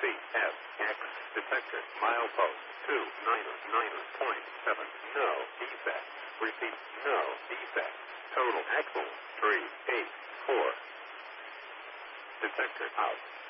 CSX detected. Milepost 299.7. No defect. Repeat, no defect. Total axle 384. Detector out.